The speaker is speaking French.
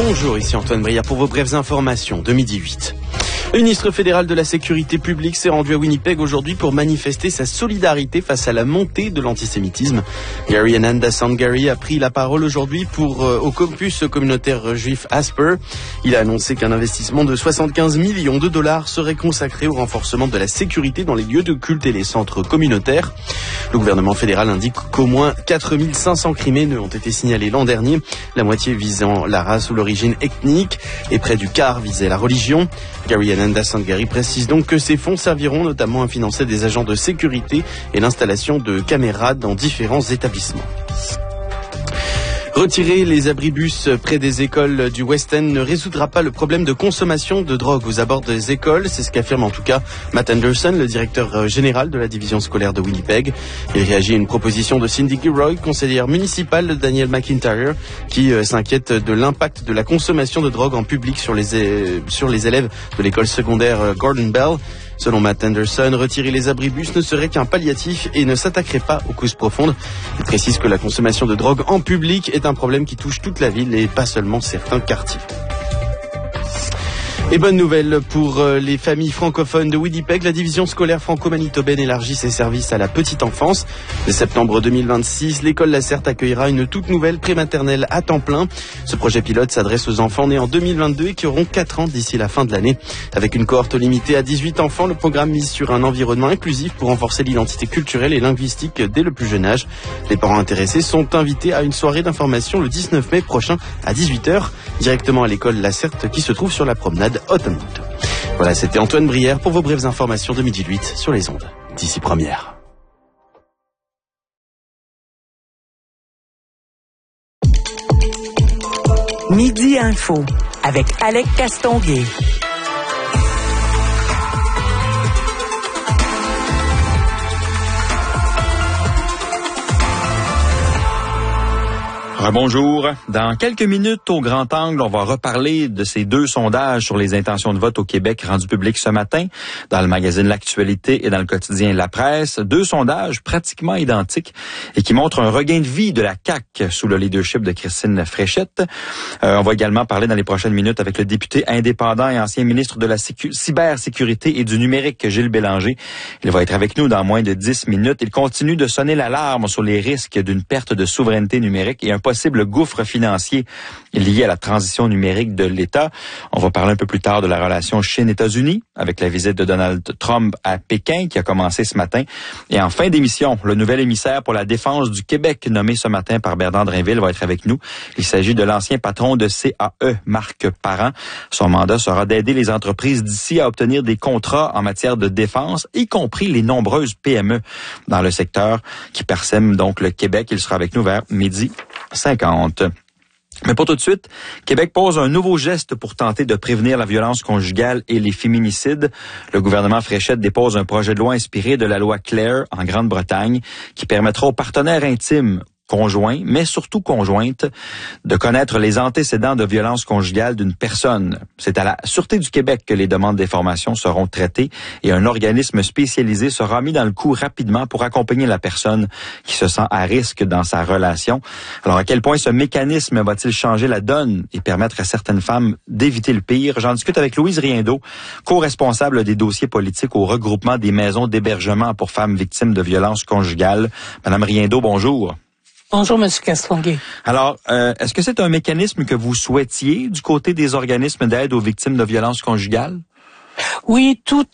Bonjour, ici Antoine Briard pour vos brèves informations de midi 8. Le ministre fédéral de la Sécurité publique s'est rendu à Winnipeg aujourd'hui pour manifester sa solidarité face à la montée de l'antisémitisme. Gary Ananda Sangari a pris la parole aujourd'hui au campus communautaire juif Asper. Il a annoncé qu'un investissement de 75 millions de dollars serait consacré au renforcement de la sécurité dans les lieux de culte et les centres communautaires. Le gouvernement fédéral indique qu'au moins 4500 crimes ont été signalés l'an dernier, la moitié visant la race ou l'origine ethnique et près du quart visait la religion. Gary Ananda Sangari précise donc que ces fonds serviront notamment à financer des agents de sécurité et l'installation de caméras dans différents établissements. Retirer les abribus près des écoles du West End ne résoudra pas le problème de consommation de drogue aux abords des écoles. C'est ce qu'affirme en tout cas Matt Anderson, le directeur général de la division scolaire de Winnipeg. Il réagit à une proposition de Cindy Gilroy, conseillère municipale de Daniel McIntyre, qui s'inquiète de l'impact de la consommation de drogue en public sur les élèves de l'école secondaire Gordon Bell. Selon Matt Anderson, retirer les abribus ne serait qu'un palliatif et ne s'attaquerait pas aux causes profondes. Il précise que la consommation de drogue en public est un problème qui touche toute la ville et pas seulement certains quartiers. Et bonne nouvelle pour les familles francophones de Winnipeg, la division scolaire franco-manitobaine élargit ses services à la petite enfance. Dès septembre 2026, l'école Lacerte accueillera une toute nouvelle prématernelle à temps plein. Ce projet pilote s'adresse aux enfants nés en 2022 et qui auront 4 ans d'ici la fin de l'année. Avec une cohorte limitée à 18 enfants, le programme mise sur un environnement inclusif pour renforcer l'identité culturelle et linguistique dès le plus jeune âge. Les parents intéressés sont invités à une soirée d'information le 19 mai prochain à 18h, directement à l'école Lacerte qui se trouve sur la promenade Autumnwood. Voilà, c'était Antoine Brière pour vos brèves informations de midi 8 sur les ondes d'ici première. Midi Info avec Alec Castonguay. Bonjour. Dans quelques minutes, au Grand Angle, on va reparler de ces 2 sondages sur les intentions de vote au Québec rendus publics ce matin dans le magazine L'Actualité et dans le quotidien La Presse. 2 sondages pratiquement identiques et qui montrent un regain de vie de la CAQ sous le leadership de Christine Fréchette. On va également parler dans les prochaines minutes avec le député indépendant et ancien ministre de la cybersécurité et du numérique, Gilles Bélanger. Il va être avec nous dans moins de 10 minutes. Il continue de sonner l'alarme sur les risques d'une perte de souveraineté numérique et un possible gouffre financier lié à la transition numérique de l'État. On va parler un peu plus tard de la relation Chine-États-Unis avec la visite de Donald Trump à Pékin qui a commencé ce matin. Et en fin d'émission, le nouvel émissaire pour la défense du Québec nommé ce matin par Bernard Drinville va être avec nous. Il s'agit de l'ancien patron de CAE, Marc Parent. Son mandat sera d'aider les entreprises d'ici à obtenir des contrats en matière de défense, y compris les nombreuses PME dans le secteur qui parsèment donc le Québec. Il sera avec nous vers 12h50. Mais pour tout de suite, Québec pose un nouveau geste pour tenter de prévenir la violence conjugale et les féminicides. Le gouvernement Fréchette dépose un projet de loi inspiré de la loi Claire en Grande-Bretagne qui permettra aux partenaires intimes conjoints, mais surtout conjointes, de connaître les antécédents de violence conjugale d'une personne. C'est à la Sûreté du Québec que les demandes d'information seront traitées et un organisme spécialisé sera mis dans le coup rapidement pour accompagner la personne qui se sent à risque dans sa relation. Alors, à quel point ce mécanisme va-t-il changer la donne et permettre à certaines femmes d'éviter le pire? J'en discute avec Louise Riendeau, co-responsable des dossiers politiques au regroupement des maisons d'hébergement pour femmes victimes de violences conjugales. Madame Riendeau, bonjour. Bonjour, M. Castonguay. Alors, est-ce que c'est un mécanisme que vous souhaitiez du côté des organismes d'aide aux victimes de violences conjugales? Oui, tout